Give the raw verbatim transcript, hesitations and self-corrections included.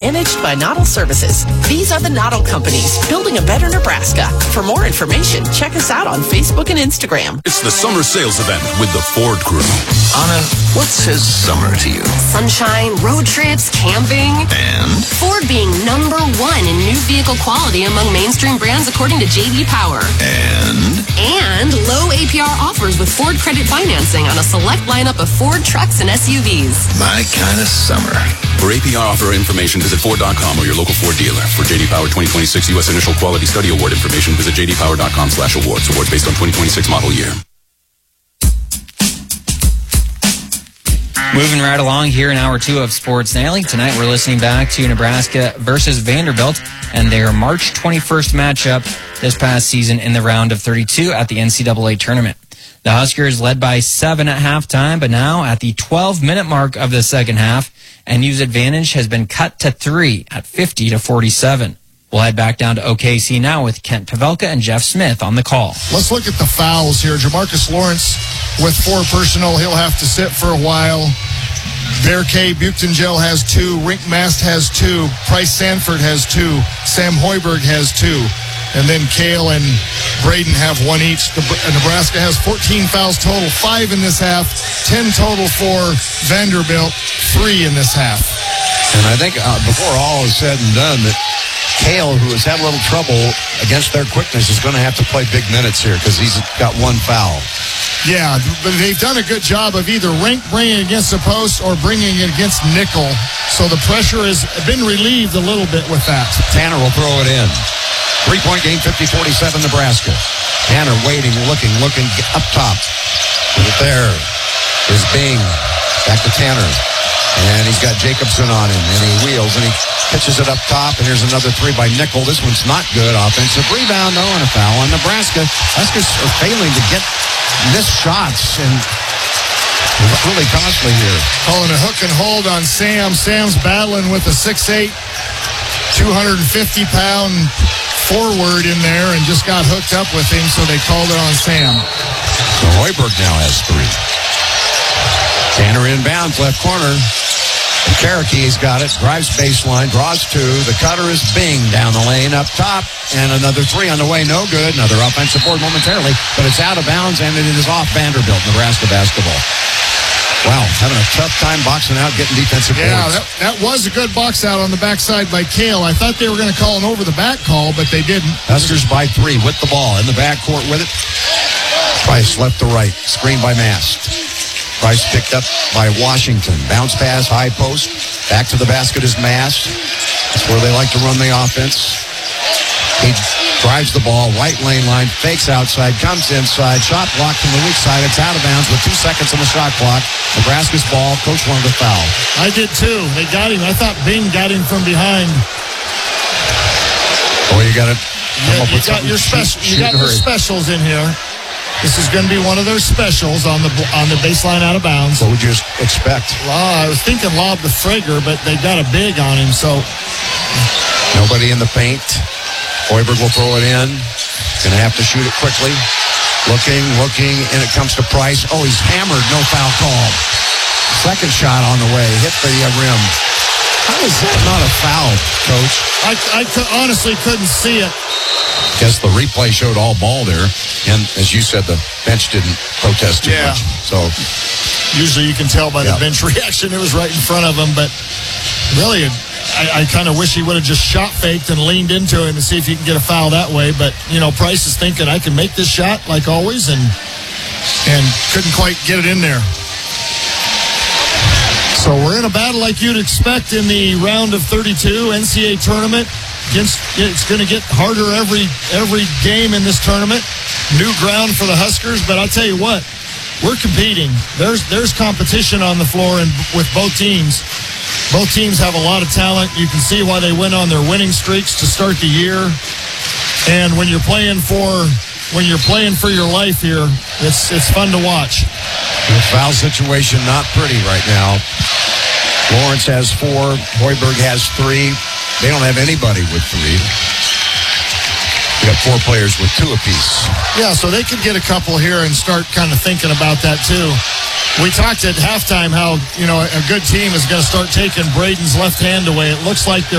managed by Noddle Services. These are the Noddle Companies, building a better Nebraska. For more information, check us out on Facebook and Instagram. It's the summer sales event with the Ford Crew. Anna, what says summer to you? Sunshine, road trips, camping. And? Ford being number one in new vehicle quality among mainstream brands according to J D Power. And? And low A P R offers with Ford Credit Financing on a select lineup of Ford trucks and S U Vs. My kind of summer. For A P R offer information, visit Ford dot com or your local Ford dealer. For J D Power twenty twenty-six U S Initial Quality Study Award information, visit j d power dot com slash awards. Awards based on twenty twenty-six model year. Moving right along here in hour two of Sports Nightly. Tonight we're listening back to Nebraska versus Vanderbilt and their March twenty-first matchup this past season in the round of thirty-two at the N C double A tournament. The Huskers led by seven at halftime, but now at the twelve-minute mark of the second half, N U's advantage has been cut to three at fifty to forty-seven. We'll head back down to O K C now with Kent Pavelka and Jeff Smith on the call. Let's look at the fouls here. Jamarcus Lawrence with four personal. He'll have to sit for a while. Bear K. Buchtengel has two. Rink Mast has two. Price Sanford has two. Sam Hoiberg has two. And then Kale and Braden have one each. Nebraska has fourteen fouls total, five in this half, ten total for Vanderbilt, three in this half. And I think uh, before all is said and done, that Kale, who has had a little trouble against their quickness, is going to have to play big minutes here because he's got one foul. Yeah, but they've done a good job of either Rink bringing it against the post or bringing it against Nickel. So the pressure has been relieved a little bit with that. Tanner will throw it in. Three-point game, fifty forty-seven Nebraska. Tanner waiting, looking, looking up top. Put it there. Is Bing. Back to Tanner. And he's got Jacobson on him. And he wheels and he pitches it up top. And here's another three by Nickel. This one's not good. Offensive rebound, though, and a foul on Nebraska. Huskers are failing to get missed shots. And it's really costly here. Calling a hook and hold on Sam. Sam's battling with a six eight, two hundred fifty pound forward in there and just got hooked up with him, so they called it on Sam. So Hoiberg now has three. Tanner inbounds, left corner. And Cherokee has got it. Drives baseline, draws two. The cutter is Bing down the lane, up top. And another three on the way, no good. Another offensive board momentarily, but it's out of bounds, and it is off Vanderbilt, Nebraska basketball. Wow, having a tough time boxing out, getting defensive boards. Yeah, that, that was a good box out on the backside by Kale. I thought they were going to call an over-the-back call, but they didn't. Huskers by three with the ball in the backcourt with it. Price left to right, screened by Mast. Price picked up by Washington. Bounce pass, high post. Back to the basket is Mast. That's where they like to run the offense. He drives the ball, right lane line, fakes outside, comes inside, shot blocked from the weak side. It's out of bounds with two seconds on the shot clock. Nebraska's ball. Coach wanted a foul. I did too. They got him. I thought Bing got him from behind. Oh, you got to Yeah, you got your special. You got your specials in here. This is going to be one of their specials on the on the baseline out of bounds. What would you expect? Well, I was thinking lob to Frager, but they got a big on him, so nobody in the paint. Hoiberg will throw it in. Going to have to shoot it quickly. Looking, looking, and it comes to Price. Oh, he's hammered. No foul call. Second shot on the way. Hit the uh, rim. How is that not a foul, Coach? I, I could, honestly couldn't see it. Guess the replay showed all ball there. And as you said, the bench didn't protest too yeah. much. So usually you can tell by the yeah. bench reaction. It was right in front of him, but really I, I kind of wish he would have just shot faked and leaned into him and see if he can get a foul that way. But, you know, Price is thinking I can make this shot like always and and couldn't quite get it in there. So we're in a battle like you'd expect in the round of thirty-two N C A A tournament. It's going to get harder every every game in this tournament. New ground for the Huskers, but I'll tell you what, we're competing. There's there's competition on the floor and with both teams. Both teams have a lot of talent. You can see why they went on their winning streaks to start the year. And when you're playing for when you're playing for your life here, it's it's fun to watch. The foul situation not pretty right now. Lawrence has four. Hoiberg has three. They don't have anybody with three. We got four players with two apiece. Yeah, so they could get a couple here and start kind of thinking about that too. We talked at halftime how, you know, a good team is going to start taking Braden's left hand away. It looks like they're